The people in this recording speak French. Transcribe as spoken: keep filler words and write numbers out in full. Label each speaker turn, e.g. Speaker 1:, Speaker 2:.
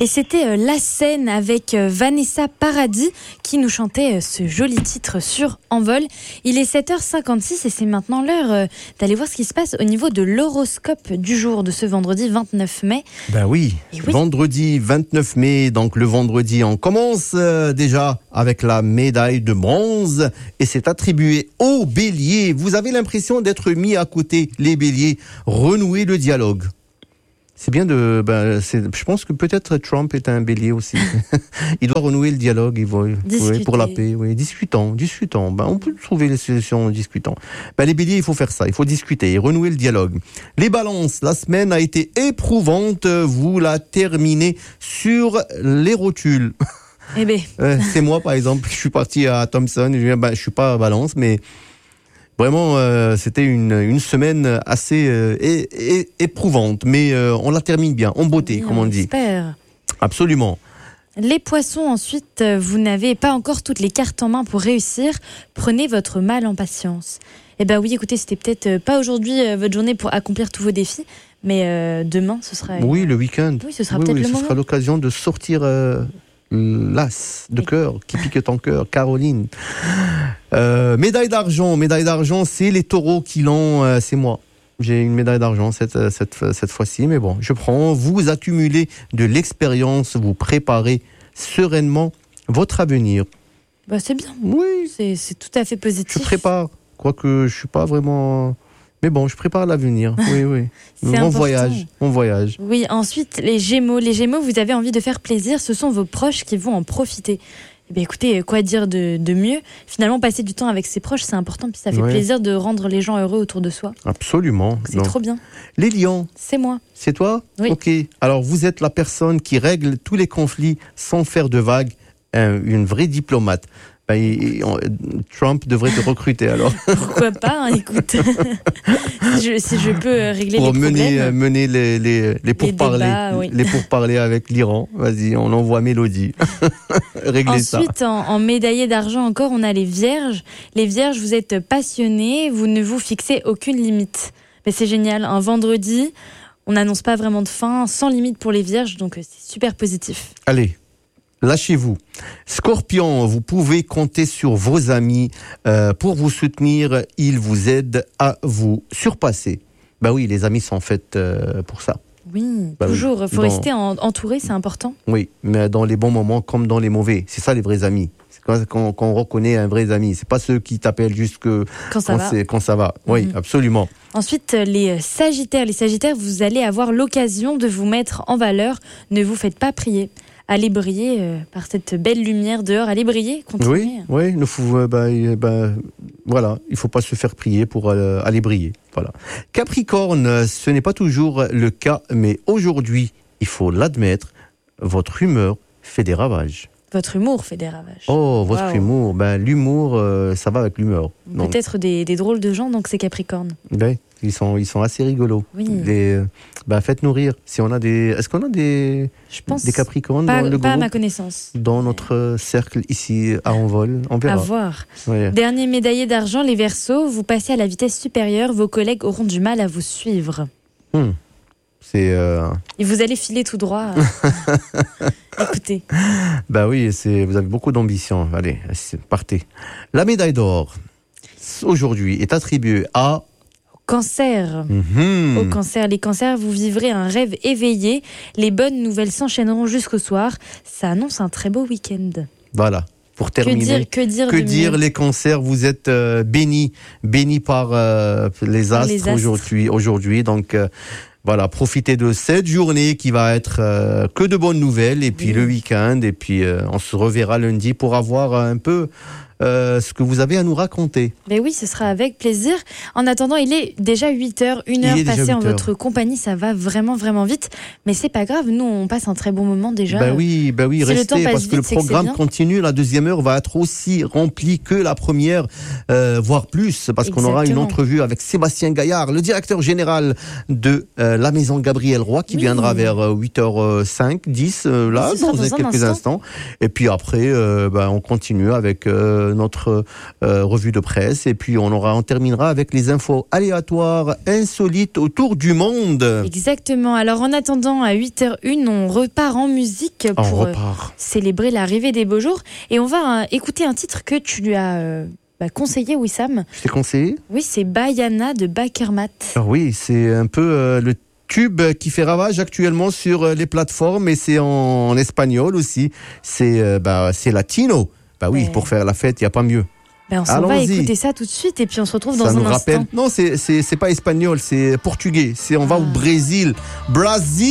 Speaker 1: Et c'était euh, La Scène avec euh, Vanessa Paradis qui nous chantait euh, ce joli titre sur Envol. Il est sept heures cinquante-six et c'est maintenant l'heure euh, d'aller voir ce qui se passe au niveau de l'horoscope du jour de ce vendredi vingt-neuf mai.
Speaker 2: Ben oui,
Speaker 1: Et oui.
Speaker 2: vendredi vingt-neuf mai, donc le vendredi, on commence euh, déjà avec la médaille de bronze et c'est attribué aux béliers. Vous avez l'impression d'être mis à côté, les béliers, renouer le dialogue. C'est bien de. Ben, c'est, je pense que peut-être Trump est un bélier aussi. Il doit renouer le dialogue, il va, oui, pour la paix. Oui, discutons, discutons. Ben, on peut trouver les solutions en discutant. Ben, les béliers, il faut faire ça. Il faut discuter et renouer le dialogue. Les balances, la semaine a été éprouvante. Vous la terminez sur les rotules.
Speaker 1: Eh ben.
Speaker 2: euh, c'est moi, par exemple. Je suis parti à Thompson. Je, ben, je suis pas à Balance, mais. Vraiment, euh, c'était une, une semaine assez euh, é, é, éprouvante, mais euh, on la termine bien, en beauté,
Speaker 1: Oui,
Speaker 2: comme on,
Speaker 1: on
Speaker 2: dit.
Speaker 1: Espère.
Speaker 2: Absolument.
Speaker 1: Les poissons, ensuite, vous n'avez pas encore toutes les cartes en main pour réussir. Prenez votre mal en patience. Eh ben oui, écoutez, c'était peut-être pas aujourd'hui euh, votre journée pour accomplir tous vos défis, mais euh, demain, ce sera...
Speaker 2: Oui, le week-end.
Speaker 1: Oui, ce sera
Speaker 2: oui,
Speaker 1: peut-être
Speaker 2: oui,
Speaker 1: le
Speaker 2: ce
Speaker 1: moment.
Speaker 2: sera l'occasion de sortir... Euh... l'as de cœur qui pique ton cœur, Caroline. Euh, médaille d'argent, médaille d'argent, c'est les taureaux qui l'ont, euh, c'est moi. J'ai une médaille d'argent cette, cette, cette fois-ci, mais bon, je prends. Vous accumulez de l'expérience, vous préparez sereinement votre avenir.
Speaker 1: Bah, c'est bien.
Speaker 2: Oui.
Speaker 1: C'est, c'est tout à fait positif.
Speaker 2: Je prépare, quoique je suis pas vraiment... Mais bon, je prépare l'avenir. Oui, oui.
Speaker 1: C'est
Speaker 2: on
Speaker 1: important.
Speaker 2: voyage, on voyage.
Speaker 1: Oui, ensuite, les Gémeaux. Les Gémeaux, vous avez envie de faire plaisir. Ce sont vos proches qui vont en profiter. Eh bien, écoutez, quoi dire de, de mieux ? Finalement, passer du temps avec ses proches, c'est important. Puis ça fait
Speaker 2: Ouais.
Speaker 1: plaisir de rendre les gens heureux autour de soi.
Speaker 2: Absolument.
Speaker 1: Donc, c'est
Speaker 2: Donc,
Speaker 1: trop bien.
Speaker 2: les lions,
Speaker 1: C'est moi.
Speaker 2: c'est toi ?
Speaker 1: Oui.
Speaker 2: Ok. Alors, vous êtes la personne qui règle tous les conflits sans faire de vagues. Un, une vraie diplomate. Ben, il, on, Trump devrait te recruter alors.
Speaker 1: Pourquoi pas, hein, écoute. si, je, si je peux euh, régler
Speaker 2: Pour
Speaker 1: les
Speaker 2: mener,
Speaker 1: problèmes.
Speaker 2: mener les, les, les pourparlers.
Speaker 1: débats, oui.
Speaker 2: Les pourparlers avec l'Iran. Vas-y, on envoie Mélodie. Réglez ça.
Speaker 1: Ensuite, en, en médaillé d'argent encore, on a les vierges. Les vierges, vous êtes passionnés, vous ne vous fixez aucune limite. Mais c'est génial, un vendredi, on n'annonce pas vraiment de fin, sans limite pour les vierges, donc c'est super positif.
Speaker 2: Allez. Lâchez-vous. Scorpion, vous pouvez compter sur vos amis euh, pour vous soutenir. Ils vous aident à vous surpasser. Bah oui, les amis sont faits euh, pour ça.
Speaker 1: Oui,
Speaker 2: bah
Speaker 1: toujours. Il
Speaker 2: oui.
Speaker 1: faut
Speaker 2: Dans...
Speaker 1: rester en, entouré, c'est important.
Speaker 2: Oui, mais dans les bons moments comme dans les mauvais. C'est ça les vrais amis. C'est quand, quand, quand on reconnaît un vrai ami. C'est pas ceux qui t'appellent juste que
Speaker 1: quand ça
Speaker 2: quand
Speaker 1: va.
Speaker 2: C'est, quand ça va. Oui,
Speaker 1: Mm-hmm.
Speaker 2: absolument.
Speaker 1: Ensuite, les sagittaires. Les sagittaires, vous allez avoir l'occasion de vous mettre en valeur. Ne vous faites pas prier. Allez briller euh, par cette belle lumière dehors. Allez briller, continuez.
Speaker 2: Oui, oui, ne faut, euh, bah, euh, bah, voilà, il faut pas se faire prier pour euh, aller briller. Voilà. Capricorne, ce n'est pas toujours le cas, mais aujourd'hui, il faut l'admettre, votre humeur fait des ravages.
Speaker 1: Votre humour fait des ravages.
Speaker 2: Oh, votre
Speaker 1: Wow.
Speaker 2: humour, ben l'humour, euh, ça va avec l'humeur. Donc,
Speaker 1: Peut-être des, des drôles de gens, donc c'est Capricorne.
Speaker 2: ben, ils sont, ils sont assez rigolos.
Speaker 1: Oui.
Speaker 2: Les, euh, ben, faites-nous rire. Si on a des, est-ce qu'on a des,
Speaker 1: Je pense
Speaker 2: des Capricornes
Speaker 1: pas,
Speaker 2: dans le
Speaker 1: pas à
Speaker 2: groupe,
Speaker 1: ma connaissance.
Speaker 2: dans notre cercle ici à Envol, on
Speaker 1: À
Speaker 2: verra.
Speaker 1: voir.
Speaker 2: Ouais.
Speaker 1: Dernier médaillé d'argent, les Verseaux. Vous passez à la vitesse supérieure. Vos collègues auront du mal à vous suivre.
Speaker 2: Hmm. C'est. Euh...
Speaker 1: Et vous allez filer tout droit. Écoutez.
Speaker 2: Bah oui, c'est, vous avez beaucoup d'ambition. Allez, c'est, partez. La médaille d'or, aujourd'hui, est attribuée à...
Speaker 1: Cancer.
Speaker 2: Mm-hmm.
Speaker 1: Au cancer. Les cancers, vous vivrez un rêve éveillé. Les bonnes nouvelles s'enchaîneront jusqu'au soir. Ça annonce un très beau week-end.
Speaker 2: Voilà. Pour
Speaker 1: Que
Speaker 2: terminer.
Speaker 1: dire, que dire
Speaker 2: Que
Speaker 1: de
Speaker 2: dire,
Speaker 1: mieux.
Speaker 2: les cancers, vous êtes euh, bénis, bénis par euh, les, astres
Speaker 1: les astres.
Speaker 2: aujourd'hui. aujourd'hui donc, euh, voilà, profitez de cette journée qui va être euh, que de bonnes nouvelles. Et puis
Speaker 1: Oui.
Speaker 2: le week-end. Et puis, euh, on se reverra lundi pour avoir un peu euh, ce que vous avez à nous raconter.
Speaker 1: Mais oui, ce sera avec plaisir. En attendant, il est déjà huit heures, une
Speaker 2: Il
Speaker 1: heure
Speaker 2: est déjà
Speaker 1: passée en
Speaker 2: huit heures.
Speaker 1: votre compagnie. Ça va vraiment, vraiment vite. Mais c'est pas grave. Nous, on passe un très bon moment déjà.
Speaker 2: Ben oui, ben oui,
Speaker 1: Si le
Speaker 2: restez
Speaker 1: temps passe
Speaker 2: parce que le
Speaker 1: vite, c'est que c'est
Speaker 2: programme
Speaker 1: bien.
Speaker 2: continue. La deuxième heure va être aussi remplie que la première, euh, voire plus, parce qu'on aura une
Speaker 1: Exactement.
Speaker 2: entrevue avec Sébastien Gaillard, le directeur général de euh, la maison Gabriel Roy, qui
Speaker 1: Oui.
Speaker 2: viendra vers euh, huit heures cinq, dix, euh, là,
Speaker 1: Ce sera
Speaker 2: dans,
Speaker 1: dans un
Speaker 2: quelques
Speaker 1: instant.
Speaker 2: instants. Et puis après, euh, ben, on continue avec euh, euh, notre euh, revue de presse. Et puis on aura, on terminera avec les infos aléatoires, insolites autour du monde.
Speaker 1: Exactement. Alors en attendant, à huit heures une, on repart en musique
Speaker 2: On
Speaker 1: pour euh,
Speaker 2: repart.
Speaker 1: célébrer l'arrivée des beaux jours. Et on va euh, écouter un titre que tu lui as euh, bah, conseillé, Wissam.
Speaker 2: Je t'ai conseillé?
Speaker 1: Oui, c'est Bayana de Bakermat.
Speaker 2: Alors oui, c'est un peu euh, le tube qui fait ravage actuellement sur euh, les plateformes, et c'est en, en espagnol aussi. C'est euh, bah, c'est latino. Bah oui,
Speaker 1: Ouais.
Speaker 2: pour faire la fête, il n'y a pas mieux.
Speaker 1: Ben, on s'en va
Speaker 2: Allons-y.
Speaker 1: écouter ça tout de suite et puis on se retrouve dans
Speaker 2: Ça
Speaker 1: un
Speaker 2: nous
Speaker 1: instant.
Speaker 2: rappelle. Non, c'est c'est c'est pas espagnol, c'est portugais. C'est on va
Speaker 1: Ah.
Speaker 2: au Brésil. Brésil.